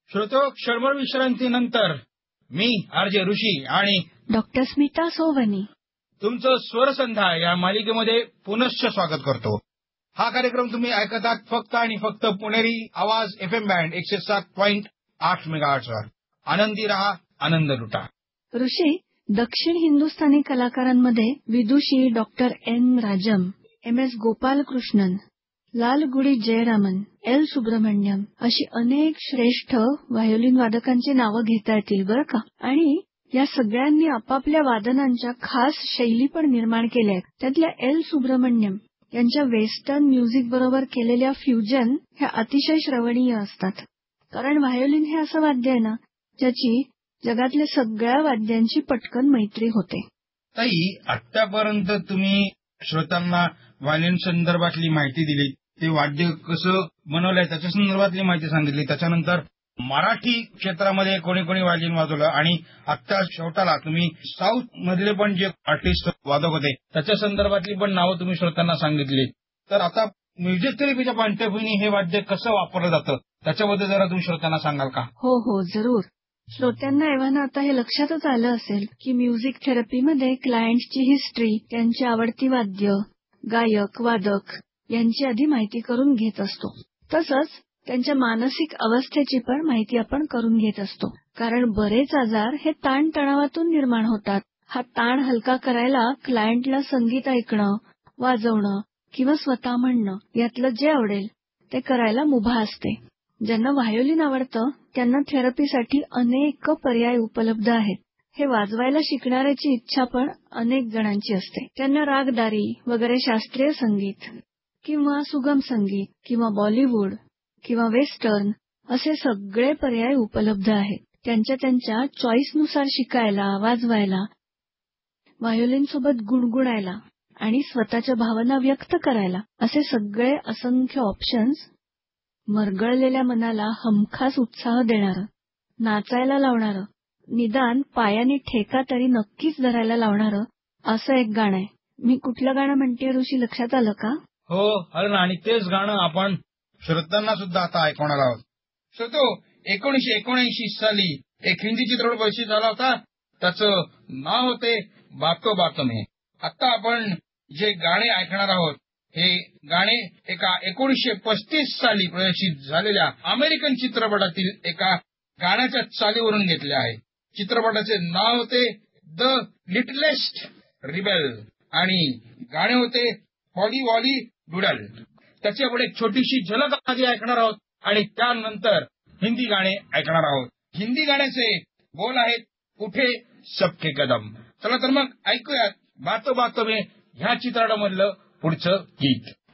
श्रोतो, क्षणभर विश्रांतीनंतर मी आर.जे. ऋषी आणि डॉक्टर स्मिता सोवनी तुमचं स्वरसंध्या या मालिकेमध्ये पुनश्च स्वागत करतो. हा कार्यक्रम तुम्ही ऐकत आहात फक्त आणि फक्त पुणेरी आवाज FM बँड 107.8 मेगाहर्ट्झवर. आनंदी रहा, आनंद लुटा. ऋषी, दक्षिण हिंदुस्थानी कलाकारांमध्ये विदुषी डॉक्टर एन राजम, MS गोपालकृष्णन, लालगुडी जयरामन, L सुब्रमण्यम अशी अनेक श्रेष्ठ व्हायोलिन वादकांची नावं घेता येतील बरं का. आणि या सगळ्यांनी आपापल्या वादनांच्या खास शैली पण निर्माण केल्या आहेत. त्यातल्या L सुब्रमण्यम यांच्या वेस्टर्न म्युझिक बरोबर केलेल्या फ्युजन ह्या अतिशय श्रवणीय असतात. कारण व्हायोलिन हे असं वाद्य आहे ना, ज्याची जगातल्या सगळ्या वाद्यांची पटकन मैत्री होते. ताई, आतापर्यंत तुम्ही श्रोत्यांना व्हायोलिन संदर्भातली माहिती दिली, ते वाद्य कसं बनवलंय त्याच्या संदर्भातली माहिती सांगितली. त्याच्यानंतर मराठी क्षेत्रामध्ये कोणी कोणी व्हायोलिन वाजवलं आणि आत्ता शेवटाला तुम्ही साऊथ मधले पण जे आर्टिस्ट वादक होते त्याच्या संदर्भातली पण नावं तुम्ही श्रोत्यांना सांगितली. तर आता म्युझिक थेरपीच्या पॉइंट ऑफ व्ह्यूनी हे वाद्य कसं वापरलं जातं त्याच्याबद्दल जरा तुम्ही श्रोत्यांना सांगाल का? हो, जरूर. श्रोत्यांना एव्हाना आता हे लक्षातच आलं असेल की म्युझिक थेरपीमध्ये क्लायंटची हिस्ट्री, त्यांची आवडती वाद्य, गायक, वादक यांची आधी माहिती करून घेत असतो. तसंच त्यांच्या मानसिक अवस्थेची पण माहिती आपण करून घेत असतो. कारण बरेच आजार हे ताणतणावातून निर्माण होतात. हा ताण हलका करायला क्लायंटला संगीत ऐकणं, वाजवणं किंवा स्वतः म्हणणं यातलं जे आवडेल ते करायला मुभा असते. ज्यांना व्हायोलिन आवडतं त्यांना थेरपीसाठी अनेक पर्याय उपलब्ध आहेत. हे वाजवायला शिकणाऱ्याची इच्छा पण अनेक जणांची असते. त्यांना रागदारी वगैरे शास्त्रीय संगीत किंवा सुगम संगीत किंवा बॉलिवूड किंवा वेस्टर्न असे सगळे पर्याय उपलब्ध आहेत. त्यांच्या चॉईसनुसार शिकायला, वाजवायला, व्हायोलिन सोबत गुणगुणायला आणि स्वतःच्या भावना व्यक्त करायला असे सगळे असंख्य ऑप्शन्स मरगळलेल्या मनाला हमखास उत्साह देणारं, नाचायला लावणारं, निदान पायाने ठेका तरी नक्कीच धरायला लावणारं असं एक गाणं आहे. मी कुठलं गाणं म्हणते ऋषी, लक्षात आलं का? हो, आलं ना. आणि तेच गाणं आपण श्रोत्यांना सुद्धा आता ऐकवणार आहोत. श्रोतो, 1979 साली एक हिंदी चित्रपट प्रदर्शित झाला होता. त्याचं नाव होते बातो बातो में. आता आपण जे गाणे ऐकणार आहोत हे गाणे एका 1935 साली प्रदर्शित झालेल्या अमेरिकन चित्रपटातील एका गाण्याच्या चालीवरून घेतले आहे. चित्रपटाचे नाव होते द लिटलेस्ट रिबेल आणि गाणे होते हॉली वॉली डुडल. त्याची आपण एक छोटीशी झलक आधी ऐकणार आहोत आणि त्यानंतर हिंदी गाणे ऐकणार आहोत. हिंदी गाण्याचे बोल आहेत उठे सबके कदम. चला तर मग ऐकूयात बातो बातो में ह्या चित्रपटामधलं पुढचं गीत.